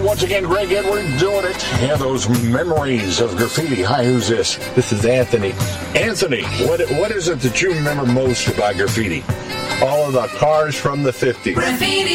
once again, Greg Edwards doing it. Yeah, those memories of graffiti. Hi, who's this? This is Anthony. Anthony, what is it that you remember most about graffiti? All of the cars from the 50s. Graffiti.